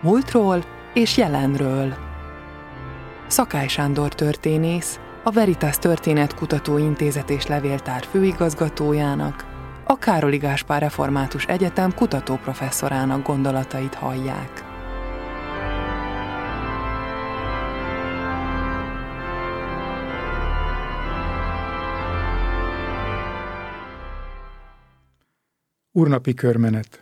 Múltról és jelenről. Szakály Sándor történész, a Veritas Történetkutató Intézet és Levéltár főigazgatójának, a Károli Gáspár Református Egyetem kutatóprofesszorának gondolatait hallják. Úrnapi körmenet.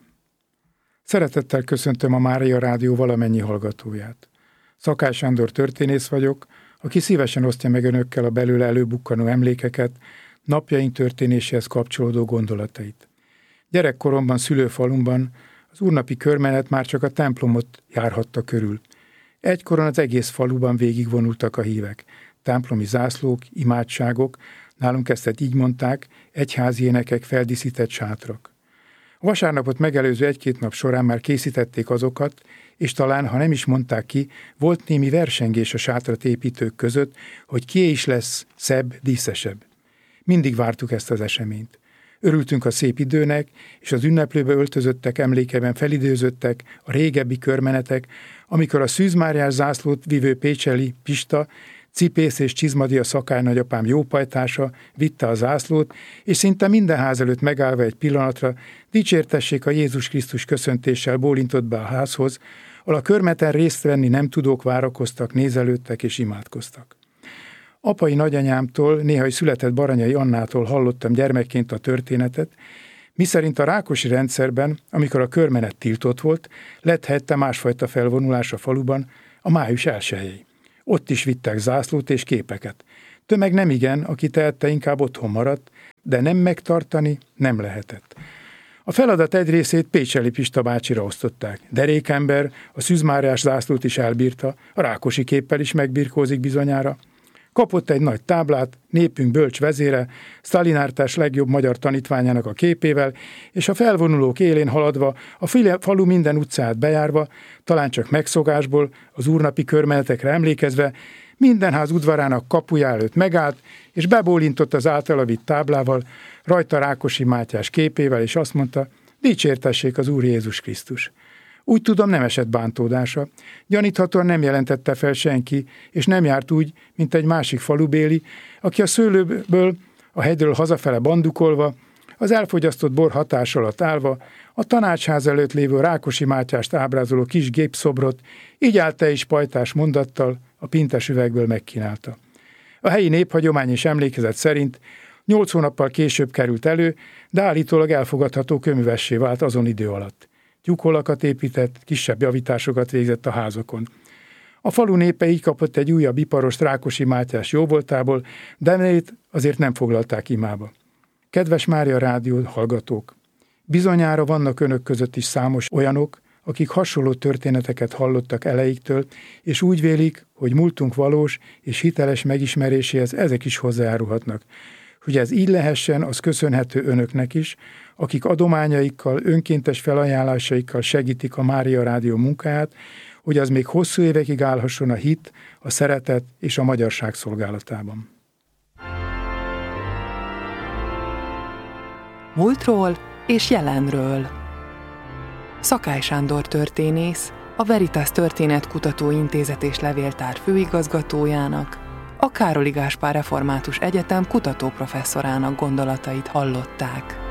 Szeretettel köszöntöm a Mária Rádió valamennyi hallgatóját. Szakály Sándor történész vagyok, aki szívesen osztja meg önökkel a belőle előbukkanó emlékeket, napjaink történéséhez kapcsolódó gondolatait. Gyerekkoromban szülőfalumban az úrnapi körmenet már csak a templomot járhatta körül. Egykoron az egész faluban végigvonultak a hívek. Templomi zászlók, imádságok, nálunk ezt így mondták, egyházi énekek, feldíszített sátrak. A vasárnapot megelőző egy-két nap során már készítették azokat, és talán, ha nem is mondták ki, volt némi versengés a sátrat építők között, hogy kié is lesz szebb, díszesebb. Mindig vártuk ezt az eseményt. Örültünk a szép időnek, és az ünneplőbe öltözöttek emlékében felidőzöttek a régebbi körmenetek, amikor a szűzmáriás zászlót vívő pécseli Pista, Cipész és Csizmadia Szakály nagyapám jópajtása vitte a zászlót, és szinte minden ház előtt megállva egy pillanatra dicsértessék a Jézus Krisztus köszöntéssel bólintott be a házhoz, ahol a körmeten részt venni nem tudók várakoztak, nézelődtek és imádkoztak. Apai nagyanyámtól, néha született Baranyai Annától hallottam gyermekként a történetet, miszerint a rákosi rendszerben, amikor a körmenet tiltott volt, lett helyette másfajta felvonulás a faluban, a május elsőjei. Ott is vittek zászlót és képeket. Tömeg nem igen, aki tehette, inkább otthon maradt, de nem megtartani nem lehetett. A feladat egy részét Pécseli Pista bácsira osztották. Derékember, a szűzmáriás zászlót is elbírta, a rákosi képpel is megbirkózik bizonyára. Kapott egy nagy táblát, népünk bölcs vezére, Sztalinártás legjobb magyar tanítványának a képével, és a felvonulók élén haladva, a falu minden utcát bejárva, talán csak megszokásból, az úrnapi körmenetekre emlékezve, minden ház udvarának kapuja előtt megállt, és bebólintott az általa vitt táblával, rajta Rákosi Mátyás képével, és azt mondta, dicsértessék az Úr Jézus Krisztus. Úgy tudom, nem esett bántódása. Gyaníthatóan nem jelentette fel senki, és nem járt úgy, mint egy másik falubéli, aki a szőlőből, a hegyről hazafele bandukolva, az elfogyasztott bor hatás alatt állva, a tanácsház előtt lévő Rákosi Mátyást ábrázoló kis gépszobrot, így állt is pajtás mondattal a pintes üvegből megkínálta. A helyi néphagyomány és emlékezet szerint 8 hónappal később került elő, de állítólag elfogadható köművessé vált azon idő alatt. Tyúkholakat épített, kisebb javításokat végzett a házakon. A falu népe így kapott egy újabb iparost Rákosi Mátyás jóvoltából, de nevét azért nem foglalták imába. Kedves Mária Rádió hallgatók! Bizonyára vannak önök között is számos olyanok, akik hasonló történeteket hallottak elejéktől, és úgy vélik, hogy múltunk valós és hiteles megismeréséhez ezek is hozzájárulhatnak. Hogy ez így lehessen, az köszönhető önöknek is, akik adományaikkal, önkéntes felajánlásaikkal segítik a Mária Rádió munkáját, hogy az még hosszú évekig állhasson a hit, a szeretet és a magyarság szolgálatában. Múltról és jelenről. Szakály Sándor történész, a Veritas Történetkutató Intézet és Levéltár főigazgatójának, a Károli Gáspár Református Egyetem kutatóprofesszorának gondolatait hallották.